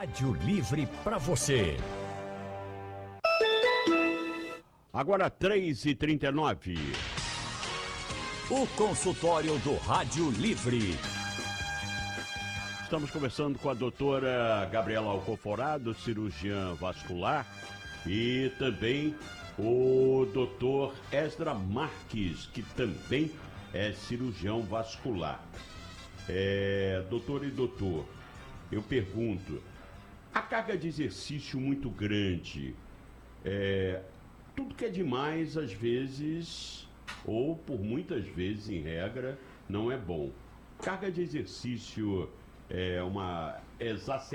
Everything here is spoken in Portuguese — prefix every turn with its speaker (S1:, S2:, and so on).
S1: Rádio Livre para você.
S2: Agora 3h39.
S1: O consultório do Rádio Livre.
S2: Estamos conversando com a doutora Gabriela Alcoforado, cirurgiã vascular, e também o doutor Esdra Marques, que também é cirurgião vascular. Doutor e doutor, eu pergunto, a carga de exercício muito grande, tudo que é demais, às vezes, ou por muitas vezes, em regra, não é bom. Carga de exercício é uma exacerbação